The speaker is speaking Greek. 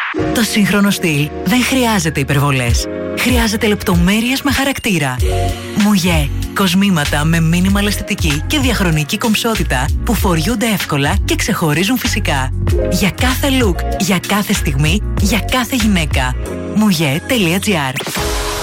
Το σύγχρονο στυλ δεν χρειάζεται υπερβολές. Χρειάζεται λεπτομέρειες με χαρακτήρα. Μουγέ. Κοσμήματα με μίνιμαλ αισθητική και διαχρονική κομψότητα που φοριούνται εύκολα και ξεχωρίζουν φυσικά. Για κάθε look, για κάθε στιγμή, για κάθε γυναίκα. Mouye.gr.